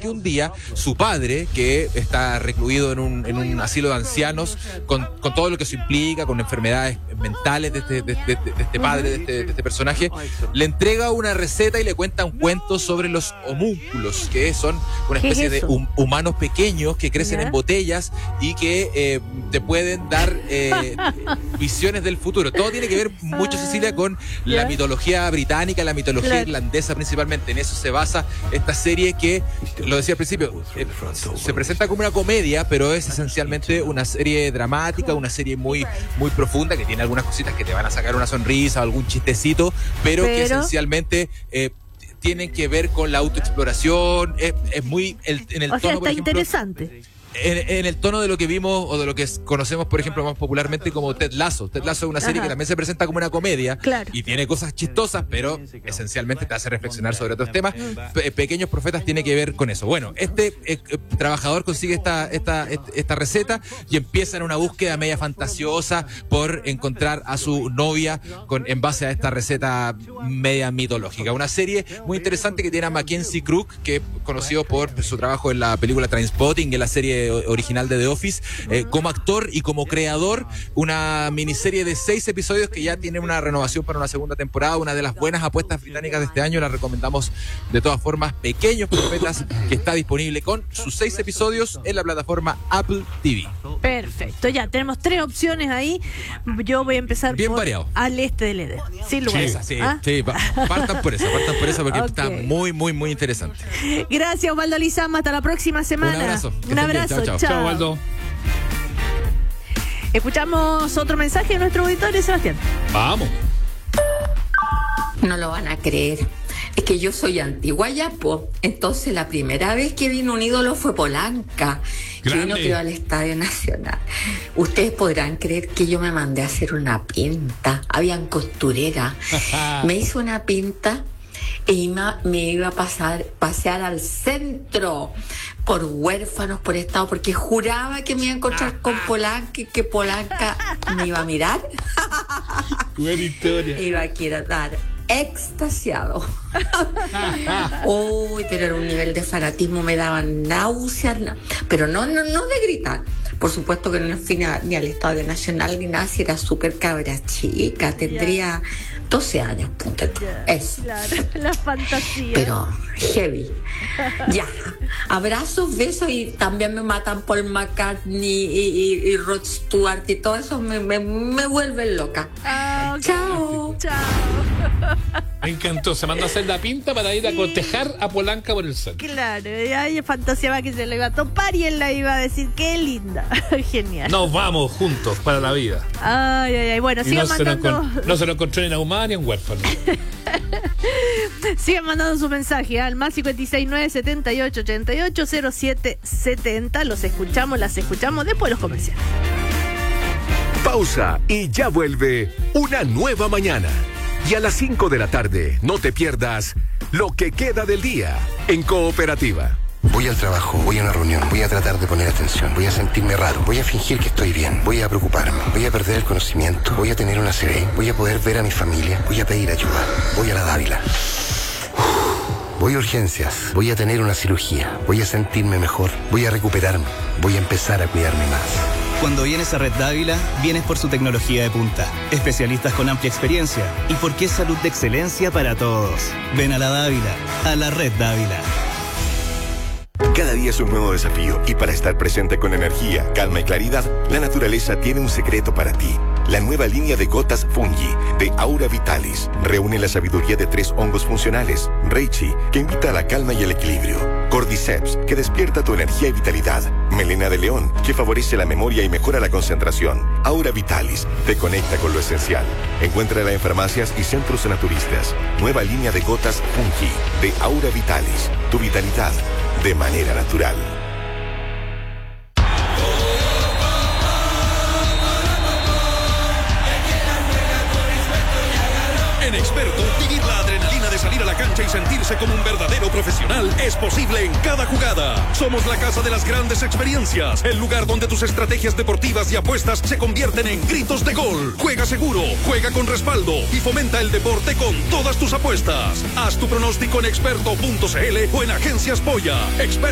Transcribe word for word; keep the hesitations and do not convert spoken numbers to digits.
que un día su padre, que está recluido en un, en un asilo de ancianos, con, con todo lo que eso implica, con enfermedades mentales de este, de, de, de este padre, de este, de este personaje, le entrega una receta y le cuenta un cuento sobre los homúnculos, que son una especie de hum, humanos pequeños que crecen ¿Ya? en botellas y que eh, te pueden dar eh, visiones del futuro. Todo tiene que ver mucho, Cecilia, con ¿Ya? la mitología británica, la mitología claro. irlandesa principalmente. En eso se basa esta serie que, lo decía al principio, eh, se presenta como una comedia, pero es esencialmente una serie dramática, una serie muy, muy profunda, que tiene algunas cositas que te van a sacar una sonrisa o algún chistecito, pero, pero... que esencialmente eh, tienen que ver con la autoexploración. Es, es muy el, en el o tono, sea, está por ejemplo, interesante. En, en el tono de lo que vimos o de lo que conocemos, por ejemplo, más popularmente como Ted Lasso. Ted Lasso es una serie Ajá. que también se presenta como una comedia claro. y tiene cosas chistosas, pero esencialmente te hace reflexionar sobre otros temas. Pe- Pequeños Profetas tiene que ver con eso. Bueno, este eh, trabajador consigue esta, esta, esta receta y empieza en una búsqueda media fantasiosa por encontrar a su novia con, en base a esta receta media mitológica. Una serie muy interesante que tiene a Mackenzie Crook, que es conocido por su trabajo en la película Trainspotting, en la serie original de The Office, eh, como actor y como creador, una miniserie de seis episodios que ya tiene una renovación para una segunda temporada, una de las buenas apuestas británicas de este año. La recomendamos de todas formas. Pequeños Profetas, que está disponible con sus seis episodios en la plataforma Apple T V. Perfecto, ya tenemos tres opciones ahí. Yo voy a empezar bien por variado. Al Este del Edén, sin lugar. Sí, sí, ¿Ah? sí, partan por esa, partan por esa porque okay. está muy, muy, muy interesante. Gracias, Osvaldo Lizama, hasta la próxima semana. Un abrazo. Un abrazo. Chao, chao. Chao, Waldo. Escuchamos otro mensaje de nuestro auditorio, Sebastián. Vamos. No lo van a creer. Es que yo soy antiguayapo. Entonces la primera vez que vino un ídolo fue Polanca. Que vino creo al Estadio Nacional. Ustedes podrán creer que yo me mandé a hacer una pinta. Habían costurera. Me hizo una pinta y me iba a pasar, pasear al centro por huérfanos, por estado, porque juraba que me iba a encontrar con Polanca y que Polanca me iba a mirar. Buena historia. Iba a quedar extasiado. Uy, pero era un nivel de fanatismo, me daban náuseas, pero no, no, no de gritar. Por supuesto que no fui ni al Estadio Nacional ni nada, si era súper cabra chica, tendría doce años, punto. Eso. Claro, la fantasía. Pero heavy. Ya. Abrazos, besos y también me matan Paul McCartney y, y, y Rod Stewart y todo eso me, me, me vuelven loca. Ah, okay. Chao. Chao. Me encantó, se mandó a hacer la pinta para ir a cortejar a Polanca por el centro. Claro, ella fantaseaba que se le iba a topar y él la iba a decir, qué linda. Genial. Nos vamos juntos para la vida. Ay, ay, ay. Bueno, sigan no mandando. Se no se lo encontró en Ahumada ni en huérfano. Sigan mandando su mensaje al más cinco seis nueve siete ocho ocho ocho cero siete siete cero. Los escuchamos, las escuchamos después de los comerciales. Pausa y ya vuelve una nueva mañana. Y a las cinco de la tarde, no te pierdas lo que queda del día en Cooperativa. Voy al trabajo, voy a una reunión, voy a tratar de poner atención, voy a sentirme raro, voy a fingir que estoy bien, voy a preocuparme, voy a perder el conocimiento, voy a tener una C V, voy a poder ver a mi familia, voy a pedir ayuda, voy a la Dávila. Voy a urgencias, voy a tener una cirugía, voy a sentirme mejor, voy a recuperarme, voy a empezar a cuidarme más. Cuando vienes a Red Dávila, vienes por su tecnología de punta, especialistas con amplia experiencia y porque es salud de excelencia para todos. Ven a la Dávila, a la Red Dávila. Cada día es un nuevo desafío y para estar presente con energía, calma y claridad, la naturaleza tiene un secreto para ti. La nueva línea de gotas Fungi de Aura Vitalis reúne la sabiduría de tres hongos funcionales. Reishi, que invita a la calma y el equilibrio. Cordyceps, que despierta tu energía y vitalidad. Melena de león, que favorece la memoria y mejora la concentración. Aura Vitalis, te conecta con lo esencial. Encuéntrala en farmacias y centros naturistas. Nueva línea de gotas Fungi de Aura Vitalis. Tu vitalidad de manera natural. En Experto, vivir la adrenalina de salir a la cancha y sentirse como un verdadero profesional es posible en cada jugada. Somos la casa de las grandes experiencias, el lugar donde tus estrategias deportivas y apuestas se convierten en gritos de gol. Juega seguro, juega con respaldo y fomenta el deporte con todas tus apuestas. Haz tu pronóstico en experto punto c l o en Agencias Polla. Experto